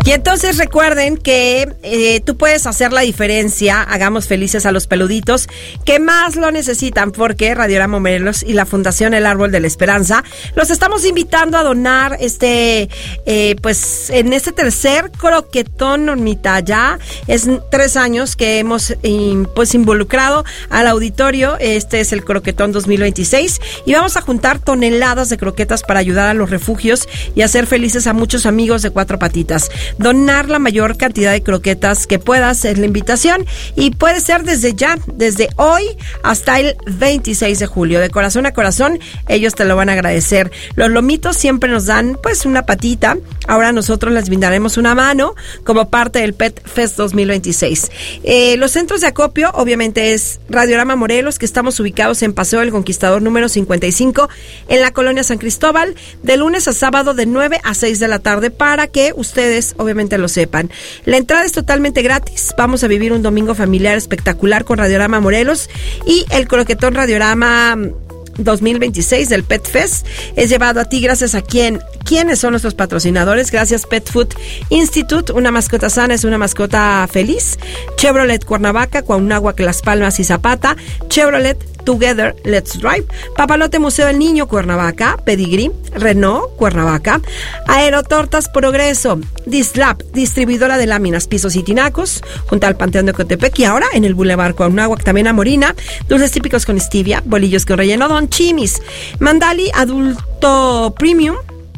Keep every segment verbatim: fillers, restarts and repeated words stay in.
Y entonces recuerden que eh, tú puedes hacer la diferencia, hagamos felices a los peluditos que más lo necesitan, porque Radiorama Morelos y la Fundación El Árbol de la Esperanza los estamos invitando a donar este, eh, pues en este tercer croquetón, Normita. Ya es tres años que hemos eh, pues involucrado al auditorio. Este es el croquetón dos mil veintiséis y vamos a juntar toneladas de croquetas para ayudar a los refugios y hacer felices a muchos amigos de cuatro patitas. Donar la mayor cantidad de croquetas que puedas es la invitación y puede ser desde ya, desde hoy hasta el veintiséis de julio. De corazón a corazón, ellos te lo van a agradecer. Los lomitos siempre nos dan pues una patita. Ahora nosotros les brindaremos una mano como parte del Pet Fest dos mil veintiséis. Eh, los centros de acopio obviamente es Radiorama Morelos, que estamos ubicados en Paseo del Conquistador número cincuenta y cinco en la colonia San Cristóbal, de lunes a sábado de nueve a seis de la tarde, para que ustedes obviamente lo sepan. La entrada es totalmente gratis. Vamos a vivir un domingo familiar espectacular con Radiorama Morelos, y el croquetón Radiorama dos mil veintiséis del Pet Fest es llevado a ti gracias a quien, ¿quiénes son nuestros patrocinadores? Gracias Pet Food Institute, una mascota sana es una mascota feliz. Chevrolet Cuernavaca, Cuauhnáhuac, Las Palmas y Zapata. Chevrolet Together Let's Drive. Papalote Museo del Niño Cuernavaca. Pedigree Renault Cuernavaca. Aerotortas Progreso. Dislab, distribuidora de láminas, pisos y tinacos, junto al Panteón de Cotepec, y ahora en el Boulevard Cuauhnáhuac, también a Morina. Dulces típicos con stevia, bolillos con relleno Don Chimis. Mandali Adulto Premium,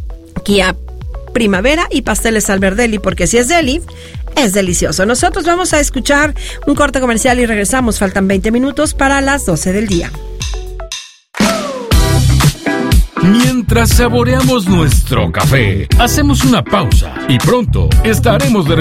Kia Primavera y pasteles Alberdelli, porque si es deli, es delicioso. Nosotros vamos a escuchar un corte comercial y regresamos. Faltan veinte minutos para las doce del día. Mientras saboreamos nuestro café, hacemos una pausa y pronto estaremos de regreso.